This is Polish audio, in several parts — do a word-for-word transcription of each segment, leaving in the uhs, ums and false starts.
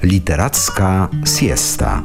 Literacka siesta.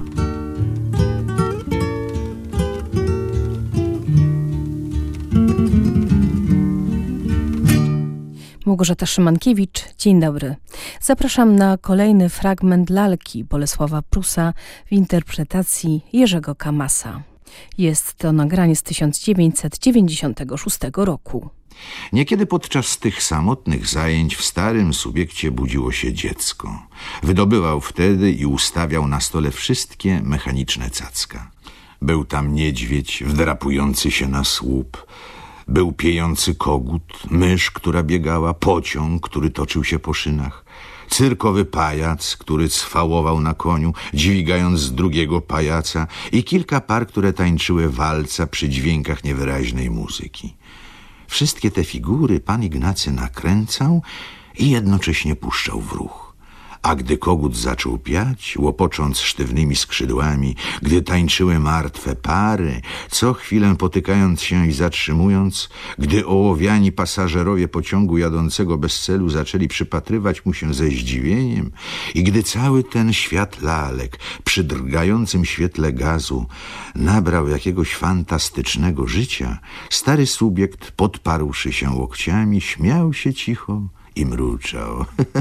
Małgorzata Szymankiewicz, dzień dobry. Zapraszam na kolejny fragment lalki Bolesława Prusa w interpretacji Jerzego Kamasa. Jest to nagranie z tysiąc dziewięćset dziewięćdziesiątego szóstego roku. Niekiedy podczas tych samotnych zajęć w starym subiekcie budziło się dziecko. Wydobywał wtedy i ustawiał na stole wszystkie mechaniczne cacka. Był tam niedźwiedź wdrapujący się na słup, był piejący kogut, mysz, która biegała, pociąg, który toczył się po szynach, cyrkowy pajac, który cwałował na koniu, dźwigając z drugiego pajaca, i kilka par, które tańczyły walca przy dźwiękach niewyraźnej muzyki. Wszystkie te figury pan Ignacy nakręcał i jednocześnie puszczał w ruch. A gdy kogut zaczął piać, łopocząc sztywnymi skrzydłami, gdy tańczyły martwe pary, co chwilę potykając się i zatrzymując, gdy ołowiani pasażerowie pociągu jadącego bez celu zaczęli przypatrywać mu się ze zdziwieniem i gdy cały ten świat lalek przy drgającym świetle gazu nabrał jakiegoś fantastycznego życia, stary subiekt, podparłszy się łokciami, śmiał się cicho i mruczał.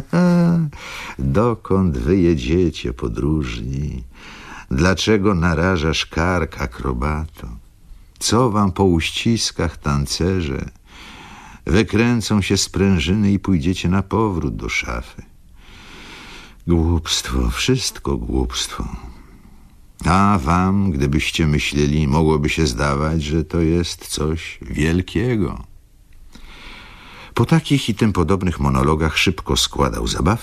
Dokąd wy jedziecie, podróżni? Dlaczego narażasz kark, akrobato? Co wam po uściskach, tancerze? Wykręcą się sprężyny i pójdziecie na powrót do szafy. Głupstwo, wszystko głupstwo. A wam, gdybyście myśleli, mogłoby się zdawać, że to jest coś wielkiego. Po takich i tym podobnych monologach szybko składał zabawki